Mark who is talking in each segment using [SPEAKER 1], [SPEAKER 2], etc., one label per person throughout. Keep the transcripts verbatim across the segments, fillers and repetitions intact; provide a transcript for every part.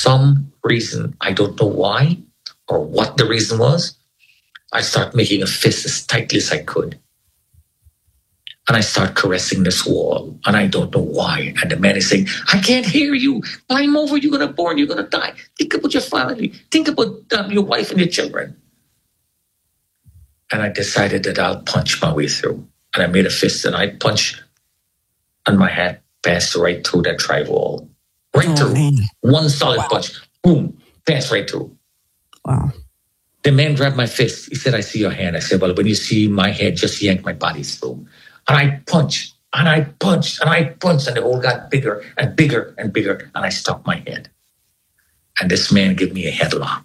[SPEAKER 1] some reason, I don't know why or what the reason was, I start making a fist as tightly as I could. And I start caressing this wall, and I don't know why. And the man is saying, I can't hear you. Climb over, you're going to burn, you're going to die. Think about your family. Think about um, your wife and your children. And I decided that I'll punch my way through. And I made a fist, and I punched, and my hand passed right through that drywall. Right oh, through. Man. One solid wow. punch. Boom. Passed right through.
[SPEAKER 2] Wow.
[SPEAKER 1] The man grabbed my fist. He said, I see your hand. I said, well, when you see my head, just yank my body through. And I punched, and I punched, and I punched, and the hole got bigger and bigger and bigger, and I stopped my head. And this man gave me a headlock.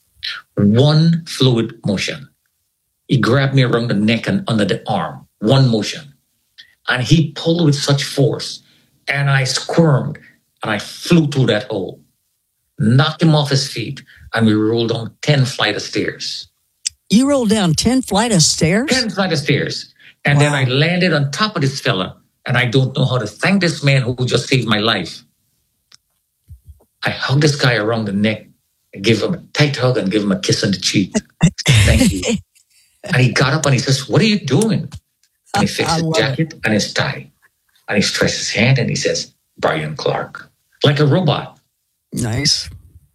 [SPEAKER 1] One fluid motion. He grabbed me around the neck and under the arm. One motion. And he pulled with such force, and I squirmed, and I flew through that hole. Knocked him off his feet, and we rolled down ten flight of stairs.
[SPEAKER 2] You rolled down ten flight of stairs?
[SPEAKER 1] ten flight of stairs. And wow. then I landed on top of this fella, and I don't know how to thank this man who just saved my life. I hugged this guy around the neck and gave him a tight hug and gave him a kiss on the cheek. Thank you. And he got up and he says, what are you doing? And he fixed his jacket it. and his tie. And he stretched his hand and he says, Brian Clark, like a robot.
[SPEAKER 2] Nice.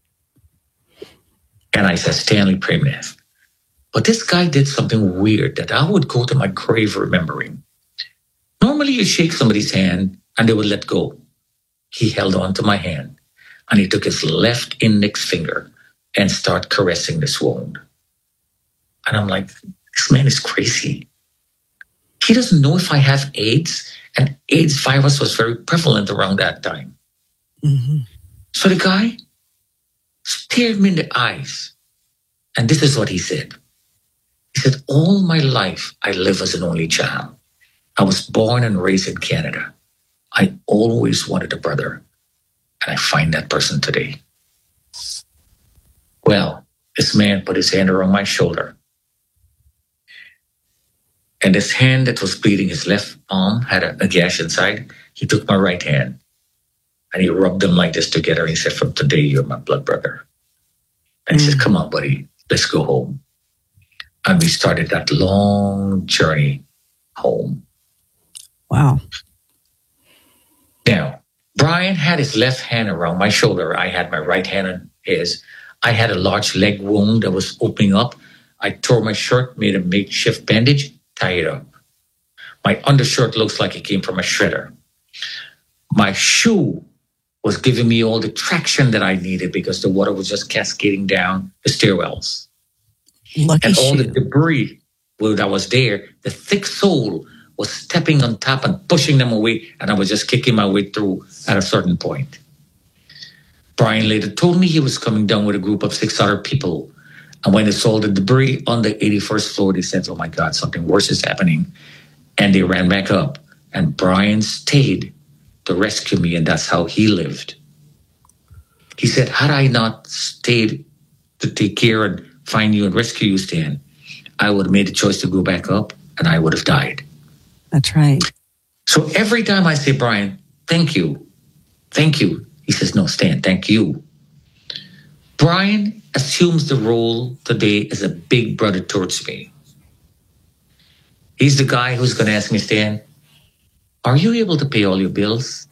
[SPEAKER 1] And I said, Stanley Premnath. But this guy did something weird that I would go to my grave remembering. Normally you shake somebody's hand and they would let go. He held on to my hand and he took his left index finger and started caressing this wound. And I'm like, this man is crazy. He doesn't know if I have AIDS, and AIDS virus was very prevalent around that time.
[SPEAKER 2] Mm-hmm.
[SPEAKER 1] So the guy stared me in the eyes, and this is what he said. He said, all my life, I live as an only child. I was born and raised in Canada. I always wanted a brother, and I find that person today. Well, this man put his hand around my shoulder, and this hand that was bleeding, his left arm had a, a gash inside. He took my right hand, and he rubbed them like this together, and he said, from today, you're my blood brother. And mm. he said, come on, buddy, let's go home. And we started that long journey home.
[SPEAKER 2] Wow.
[SPEAKER 1] Now, Brian had his left hand around my shoulder. I had my right hand on his. I had a large leg wound that was opening up. I tore my shirt, made a makeshift bandage, tied it up. My undershirt looks like it came from a shredder. My shoe was giving me all the traction that I needed because the water was just cascading down the stairwells.
[SPEAKER 2] Lucky
[SPEAKER 1] and all
[SPEAKER 2] shoe.
[SPEAKER 1] the debris that was there, the thick sole was stepping on top and pushing them away, and I was just kicking my way through at a certain point. Brian later told me he was coming down with a group of six other people, and when they saw the debris on the eighty-first floor, they said, oh my God, something worse is happening. And they ran back up, and Brian stayed to rescue me, and that's how he lived. He said, had I not stayed to take care and find you and rescue you, Stan, I would have made the choice to go back up, and I would have died.
[SPEAKER 2] That's right.
[SPEAKER 1] So every time I say, Brian, thank you, thank you, he says, no, Stan, thank you. Brian assumes the role today as a big brother towards me. He's the guy who's going to ask me, Stan, are you able to pay all your bills?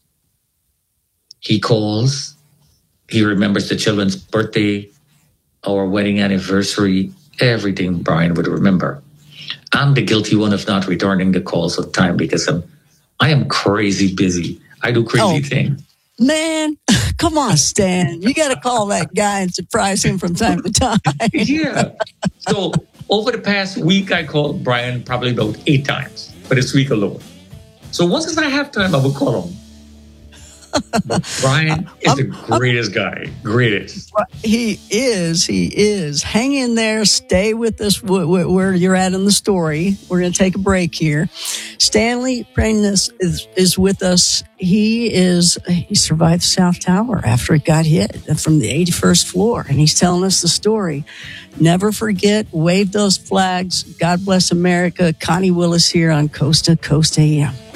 [SPEAKER 1] He calls. He remembers the children's birthday, our wedding anniversary, everything Brian would remember. I'm the guilty one of not returning the calls on time because I'm, I am crazy busy. I do crazy
[SPEAKER 2] oh,
[SPEAKER 1] things.
[SPEAKER 2] Man, come on, Stan. You got to call that guy and surprise him from time to time.
[SPEAKER 1] Yeah. So over the past week, I called Brian probably about eight times for this week alone. So once as I have time, I will call him. But Brian is the greatest guy. Greatest.
[SPEAKER 2] He is. He is. Hang in there. Stay with us where you're at in the story. We're going to take a break here. Stanley Premnath is, is with us. He is. He survived South Tower after it got hit from the eighty-first floor. And he's telling us the story. Never forget, wave those flags. God bless America. Connie Willis here on Coast to Coast A M.